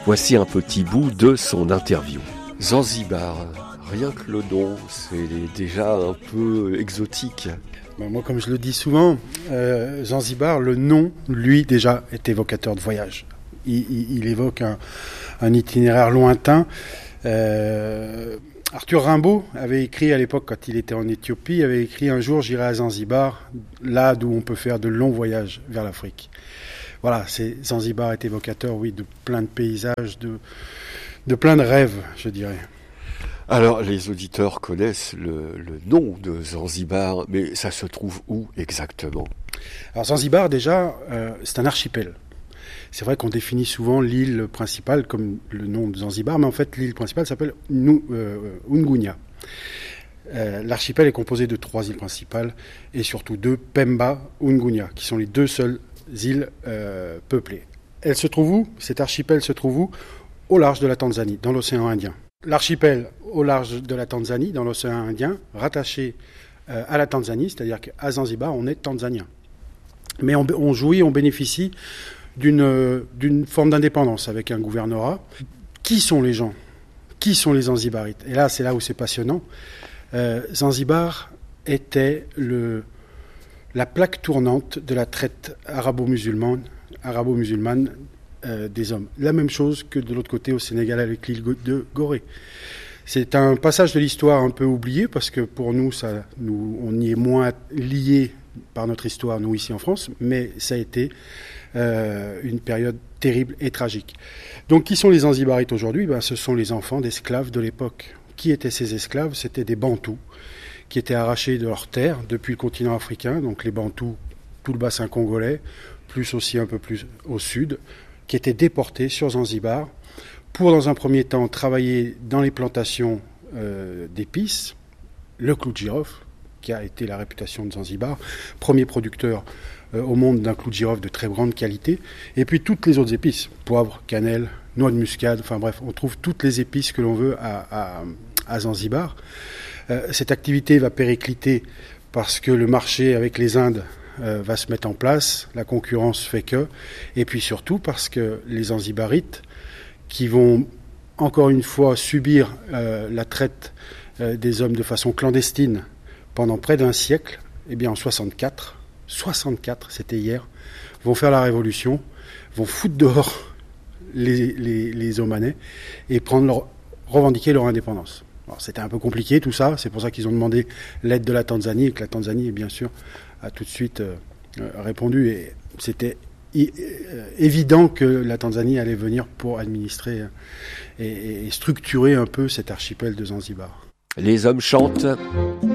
Voici un petit bout de son interview. Zanzibar, rien que le nom, c'est déjà un peu exotique. Moi, comme je le dis souvent, Zanzibar, le nom, lui, déjà, est évocateur de voyage. Il évoque un itinéraire lointain. Arthur Rimbaud avait écrit à l'époque, quand il était en Éthiopie, avait écrit « Un jour, j'irai à Zanzibar, là d'où on peut faire de longs voyages vers l'Afrique ». Voilà, Zanzibar est évocateur, oui, de plein de paysages, de plein de rêves, je dirais. Alors, les auditeurs connaissent le nom de Zanzibar, mais ça se trouve où exactement ? Alors Zanzibar, déjà, c'est un archipel. C'est vrai qu'on définit souvent l'île principale comme le nom de Zanzibar, mais en fait, l'île principale s'appelle Ungunya. L'archipel est composé de 3 îles principales et surtout 2, Pemba, Ungunya, qui sont les 2 seules îles peuplées. Elle se trouve où ? Cet archipel se trouve où ? Au large de la Tanzanie, dans l'océan Indien. L'archipel au large de la Tanzanie, dans l'océan Indien, rattaché à la Tanzanie, c'est-à-dire qu'à Zanzibar, on est tanzanien. Mais on bénéficie d'une forme d'indépendance avec un gouvernorat. Qui sont les gens ? Qui sont les Zanzibarites ? Et là, c'est là où c'est passionnant. Zanzibar était la plaque tournante de la traite arabo-musulmane des hommes. La même chose que de l'autre côté au Sénégal avec l'île de Gorée. C'est un passage de l'histoire un peu oublié parce que pour nous, on y est moins lié par notre histoire, nous ici en France, mais ça a été une période terrible et tragique. Donc qui sont les Zanzibarites aujourd'hui ? Ce sont les enfants d'esclaves de l'époque. Qui étaient ces esclaves ? C'était des Bantous qui étaient arrachés de leurs terres depuis le continent africain, donc les Bantous, tout le bassin congolais, plus aussi un peu plus au sud, qui étaient déportés sur Zanzibar pour, dans un premier temps, travailler dans les plantations d'épices, le clou de girofle, qui a été la réputation de Zanzibar, premier producteur au monde d'un clou de girofle de très grande qualité, et puis toutes les autres épices, poivre, cannelle, noix de muscade, enfin bref, on trouve toutes les épices que l'on veut à Zanzibar. Cette activité va péricliter parce que le marché avec les Indes va se mettre en place, la concurrence fait que, et puis surtout parce que les Zanzibarites, qui vont encore une fois subir la traite des hommes de façon clandestine pendant près d'un siècle, eh bien en 64, c'était hier, vont faire la révolution, vont foutre dehors les Omanais et revendiquer leur indépendance. Alors, c'était un peu compliqué tout ça, c'est pour ça qu'ils ont demandé l'aide de la Tanzanie et que la Tanzanie, bien sûr, a tout de suite répondu. Et c'était évident que la Tanzanie allait venir pour administrer et structurer un peu cet archipel de Zanzibar. Les hommes chantent,